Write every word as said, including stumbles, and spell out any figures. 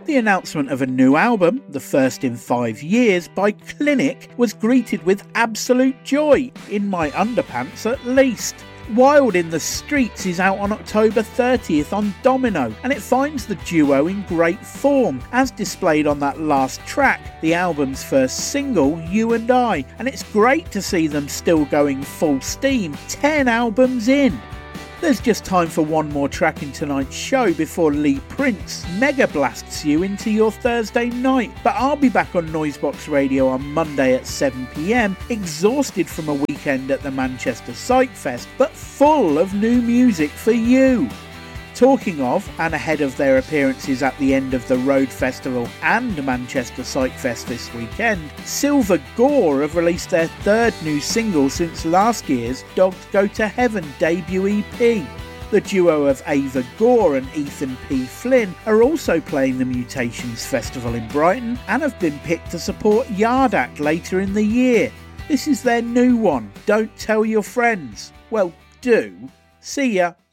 The announcement of a new album, the first in five years, by Clinic was greeted with absolute joy, in my underpants at least. Wild in the Streets is out on October thirtieth on Domino, and it finds the duo in great form, as displayed on that last track, the album's first single, You and I, and it's great to see them still going full steam, ten albums in. There's just time for one more track in tonight's show before Lee Prince mega blasts you into your Thursday night, but I'll be back on Noisebox Radio on Monday at seven p m, exhausted from a weekend at the Manchester Psych Fest, but full of new music for you. Talking of, and ahead of their appearances at the end of the Road Festival and Manchester Psych Fest this weekend, Silver Gore have released their third new single since last year's Dogs Go to Heaven debut E P. The duo of Ava Gore and Ethan P. Flynn are also playing the Mutations Festival in Brighton and have been picked to support Yard Act later in the year. This is their new one, Don't Tell Your Friends. Well, do. See ya.